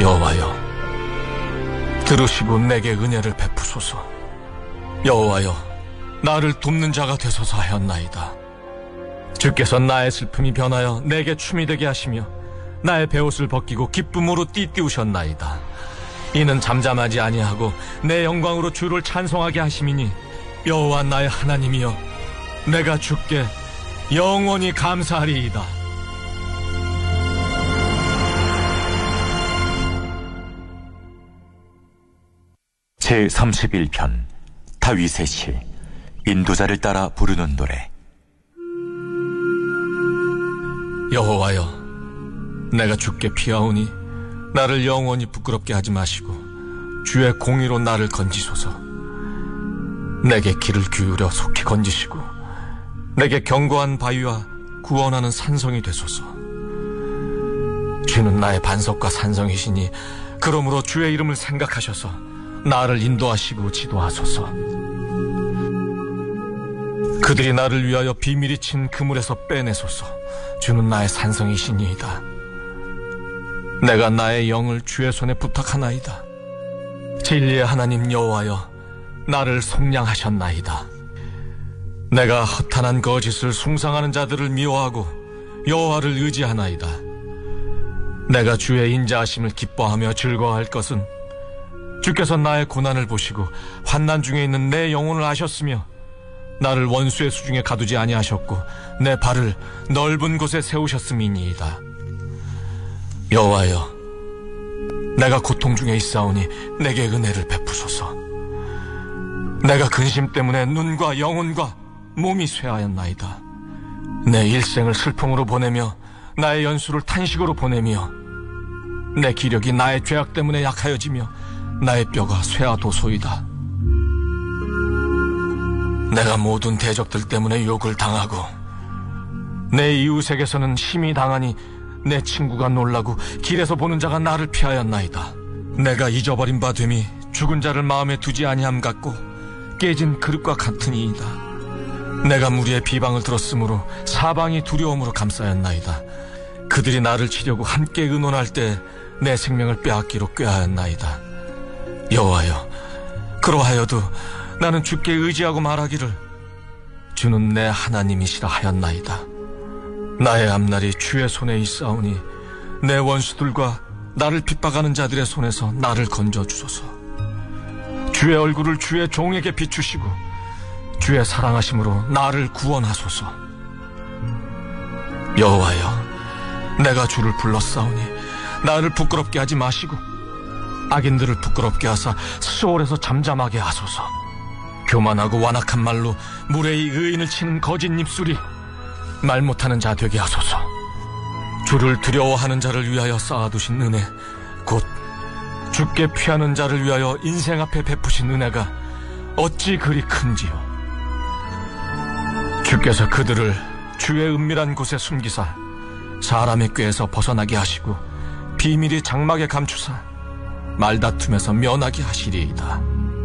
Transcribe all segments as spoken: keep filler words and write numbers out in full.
여호와여, 들으시고 내게 은혜를 베푸소서. 여호와여, 나를 돕는 자가 되소서 하였나이다. 주께서 나의 슬픔이 변하여 내게 춤이 되게 하시며 나의 베옷을 벗기고 기쁨으로 띠띠우셨나이다. 이는 잠잠하지 아니하고 내 영광으로 주를 찬송하게 하심이니 여호와 나의 하나님이여, 내가 주께 영원히 감사하리이다. 제삼십일 편 다윗의 시. 인도자를 따라 부르는 노래. 여호와여, 내가 주께 피하오니 나를 영원히 부끄럽게 하지 마시고 주의 공의로 나를 건지소서. 내게 귀를 기울여 속히 건지시고 내게 견고한 바위와 구원하는 산성이 되소서. 주는 나의 반석과 산성이시니 그러므로 주의 이름을 생각하셔서 나를 인도하시고 지도하소서. 그들이 나를 위하여 비밀이 친 그물에서 빼내소서. 주는 나의 산성이시니이다. 내가 나의 영을 주의 손에 부탁하나이다. 진리의 하나님 여호와여, 나를 속량하셨나이다. 내가 허탄한 거짓을 숭상하는 자들을 미워하고 여호와를 의지하나이다. 내가 주의 인자하심을 기뻐하며 즐거워할 것은 주께서 나의 고난을 보시고 환난 중에 있는 내 영혼을 아셨으며 나를 원수의 수중에 가두지 아니하셨고 내 발을 넓은 곳에 세우셨음이니이다. 여호와여, 내가 고통 중에 있사오니 내게 은혜를 베푸소서. 내가 근심 때문에 눈과 영혼과 몸이 쇠하였나이다. 내 일생을 슬픔으로 보내며 나의 연수를 탄식으로 보내며 내 기력이 나의 죄악 때문에 약하여지며 나의 뼈가 쇠하도소이다. 내가 모든 대적들 때문에 욕을 당하고 내 이웃에게서는 심히 당하니 내 친구가 놀라고 길에서 보는 자가 나를 피하였나이다. 내가 잊어버린 바 됨이 죽은 자를 마음에 두지 아니함 같고 깨진 그릇과 같으니이다. 내가 무리의 비방을 들었으므로 사방이 두려움으로 감싸였나이다. 그들이 나를 치려고 함께 의논할 때 내 생명을 빼앗기로 꾀하였나이다. 여호와여, 그러하여도 나는 주께 의지하고 말하기를 주는 내 하나님이시라 하였나이다. 나의 앞날이 주의 손에 있사오니 내 원수들과 나를 핍박하는 자들의 손에서 나를 건져주소서. 주의 얼굴을 주의 종에게 비추시고 주의 사랑하심으로 나를 구원하소서. 여호와여, 내가 주를 불렀사오니 나를 부끄럽게 하지 마시고 악인들을 부끄럽게 하사 수월에서 잠잠하게 하소서. 교만하고 완악한 말로 무례히 의인을 치는 거짓 입술이 말 못하는 자 되게 하소서. 주를 두려워하는 자를 위하여 쌓아두신 은혜, 곧 주께 피하는 자를 위하여 인생 앞에 베푸신 은혜가 어찌 그리 큰지요. 주께서 그들을 주의 은밀한 곳에 숨기사 사람의 꾀에서 벗어나게 하시고 비밀이 장막에 감추사 말다툼에서 면하게 하시리이다.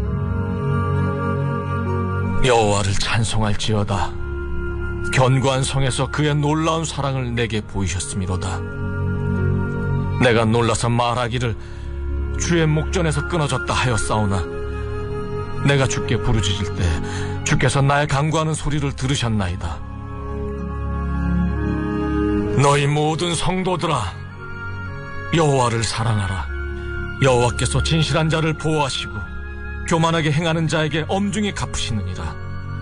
여호와를 찬송할지어다. 견고한 성에서 그의 놀라운 사랑을 내게 보이셨음이로다. 내가 놀라서 말하기를 주의 목전에서 끊어졌다 하였사오나 내가 주께 부르짖을 때 주께서 나의 간구하는 소리를 들으셨나이다. 너희 모든 성도들아, 여호와를 사랑하라. 여호와께서 진실한 자를 보호하시고 교만하게 행하는 자에게 엄중히 갚으시느니라.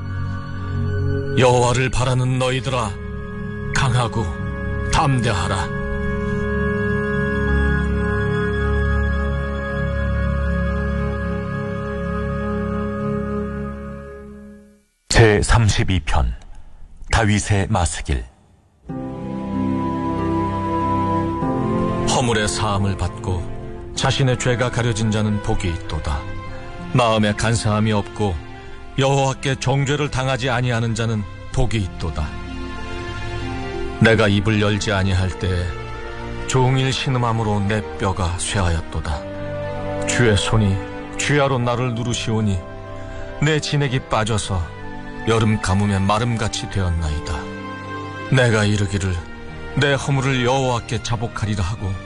여호와를 바라는 너희들아, 강하고 담대하라. 제삼십이 편 다윗의 마스길. 허물의 사함을 받고 자신의 죄가 가려진 자는 복이 있도다. 마음에 간사함이 없고 여호와께 정죄를 당하지 아니하는 자는 복이 있도다. 내가 입을 열지 아니할 때에 종일 신음함으로 내 뼈가 쇠하였도다. 주의 손이 주야로 나를 누르시오니 내 진액이 빠져서 여름 가뭄에 마름같이 되었나이다. 내가 이르기를 내 허물을 여호와께 자복하리라 하고